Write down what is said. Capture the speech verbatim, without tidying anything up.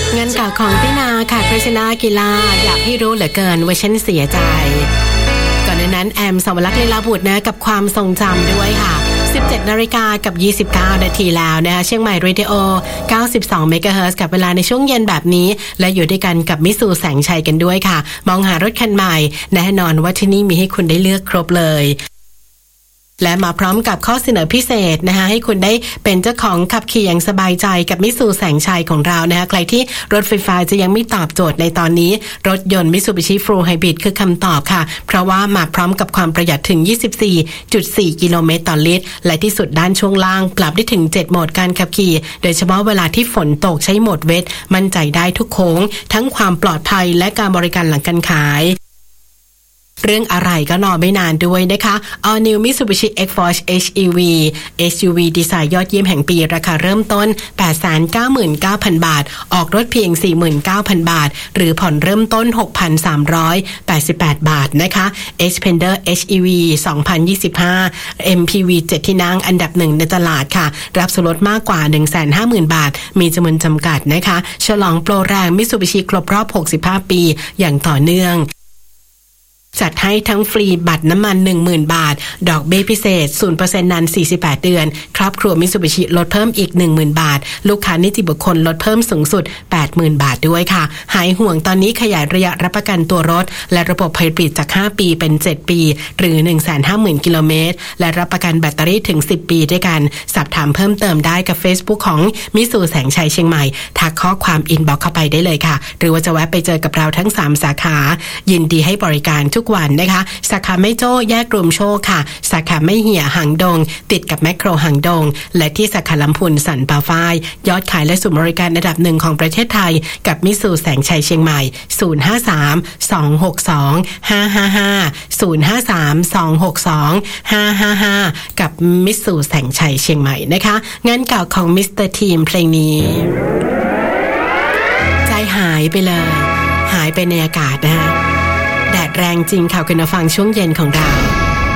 งานเก่าของตินาค่ะโฆษณากีฬาอยากให้รู้เหลือเกินว่าฉันเสียใจก่อนหน้านั้นแอมสวรักษ์ลีลาบุตรนะกับความทรงจำด้วยค่ะสิบเจ็ดนาฬิกากับยี่สิบเก้านาทีแล้วนะคะเชียงใหม่เรดิโอเก้าสิบสองเมกะเฮิรตซ์กับเวลาในช่วงเย็นแบบนี้และอยู่ด้วยกันกับมิสูแสงชัยกันด้วยค่ะมองหารถคันใหม่แน่นอนว่าที่นี่มีให้คุณได้เลือกครบเลยและมาพร้อมกับข้อเสนอพิเศษนะคะให้คุณได้เป็นเจ้าของขับขี่อย่างสบายใจกับมิตซูแสงชัยของเรานะคะใครที่รถไฟฟ้าจะยังไม่ตอบโจทย์ในตอนนี้รถยนต์ Mitsubishi Full Hybrid คือคำตอบค่ะเพราะว่ามาพร้อมกับความประหยัดถึง ยี่สิบสี่จุดสี่ กิโลเมตรต่อลิตรและที่สุดด้านช่วงล่างปรับได้ถึงเจ็ดโหมดการขับขี่โดยเฉพาะเวลาที่ฝนตกใช้โหมดเวทมั่นใจได้ทุกโค้งทั้งความปลอดภัยและการบริการหลังการขายเรื่องอะไรก็รอไม่นานด้วยนะคะ All New Mitsubishi X-Force เอช อี วี เอส ยู วี ดีไซน์ยอดเยี่ยมแห่งปีราคาเริ่มต้น แปดแสนเก้าหมื่นเก้าพัน บาทออกรถเพียง สี่หมื่นเก้าพัน บาทหรือผ่อนเริ่มต้น หกพันสามร้อยแปดสิบแปด บาทนะคะ Xpander เอช อี วี สองพันยี่สิบห้า เอ็ม พี วี เจ็ด ที่นั่งอันดับหนึ่งในตลาดค่ะรับส่วนลดมากกว่า หนึ่งแสนห้าหมื่น บาทมีจำนวนจำกัดนะคะฉลองโปรแรง Mitsubishi ครบรอบหกสิบห้าปีอย่างต่อเนื่องจัดให้ทั้งฟรีบัตรน้ำมัน หนึ่งหมื่น บาทดอกเบี้ยพิเศษ ศูนย์เปอร์เซ็นต์ นานสี่สิบแปดเดือนครอบครัวมิตซูบิชิลดเพิ่มอีก หนึ่งหมื่น บาทลูกค้านิติบุคคลลดเพิ่มสูงสุด แปดหมื่น บาทด้วยค่ะหายห่วงตอนนี้ขยายระยะรับประกันตัวรถและระบบไฮบริดจากห้าปีเป็นเจ็ดปีหรือ หนึ่งแสนห้าหมื่น กิโลเมตรและรับประกันแบตเตอรี่ถึงสิบปีด้วยกันสอบถามเพิ่มเติมได้กับ Facebook ของมิสูแสงชัยเชียงใหม่ทักข้อความอินบ็อกซ์เข้าไปได้เลยค่ะหรือว่าจะแวะไปเจอกับเราทั้งสามสาขายินดีให้บริการทุกวันนะคะสาขาแม่โจ้แยกรวมโชคค่ะสาขาแม่เหี่ยหางดงติดกับแมคโครหางดงและที่สาขาลำพูนสันป่าฝ้ายยอดขายและศูนย์บริการระดับหนึ่งของประเทศไทยกับมิสูแสงชัยเชียงใหม่ศูนย์ ห้า สาม สอง หก สอง ห้า ห้า ห้า ศูนย์ ห้า สาม สอง หก สอง ห้า ห้า ห้ากับมิสูแสงชัยเชียงใหม่นะคะงานเก่าของมิสเตอร์ทีมเพลงนี้ใจหายไปเลยหายไปในอากาศนะคะแดดแรงจริงค่ะคุณผู้ฟังช่วงเย็นของเรา